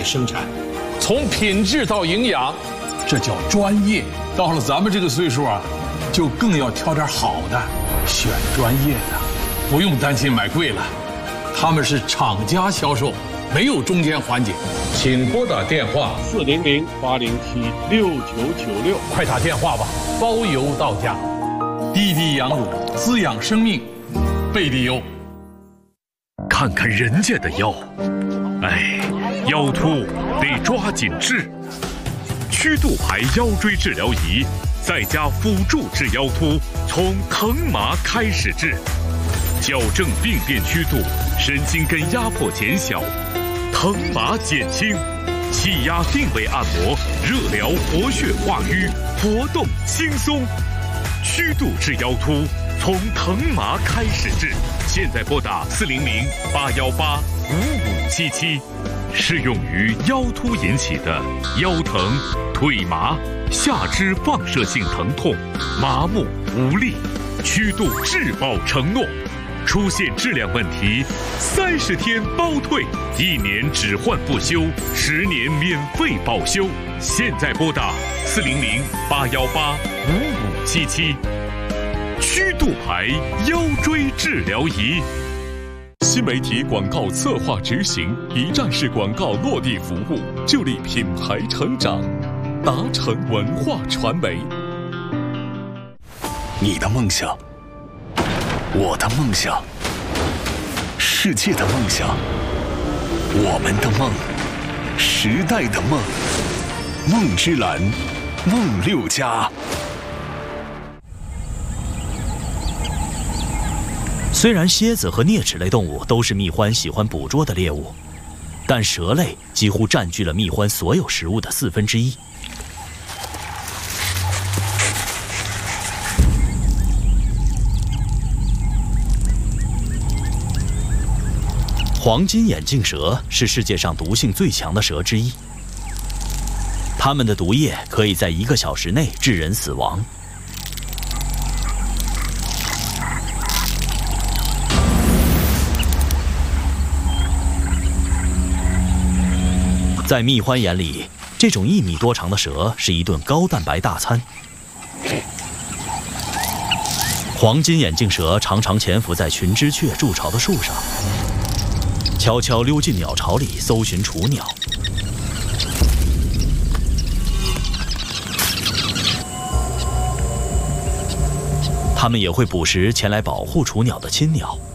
生产， 从品质到营养， 这叫专业。到了咱们这个岁数啊，就更要挑点好的，选专业的，不用担心买贵了。他们是厂家销售，没有中间环节。请拨打电话 400-807-6996， 快打电话吧，包邮到家。滴滴羊乳，滋养生命，贝利优。 看看人家的腰，哎，腰突得抓紧治。曲度牌腰椎治疗仪，再加辅助治腰突，从疼麻开始治，矫正病变曲度，神经根压迫减小，疼麻减轻，气压定位按摩，热疗活血化瘀，活动轻松。曲度治腰突，从疼麻开始治。现在拨打400-818-5577，适用于腰突引起的腰疼、腿麻、下肢放射性疼痛、麻木无力。曲度质保承诺，出现质量问题，30天包退，1年只换不修，10年免费保修。现在拨打400-818-5577。曲度牌腰椎治疗仪。 新媒体广告策划执行，一站式广告落地服务，助力品牌成长。达成文化传媒。 你的梦想，我的梦想，世界的梦想，我们的梦，时代的梦。梦之蓝，梦6家。 虽然蝎子和啮齿类动物都是蜜獾喜欢捕捉的猎物，但蛇类几乎占据了蜜獾所有食物的1/4。黄金眼镜蛇是世界上毒性最强的蛇之一，它们的毒液可以在1个小时内致人死亡。在蜜獾眼里，这种1米多长的蛇是一顿高蛋白大餐。黄金眼镜蛇常常潜伏在群枝雀筑巢的树上，悄悄溜进鸟巢里搜寻雏鸟。它们也会捕食前来保护雏鸟的亲鸟。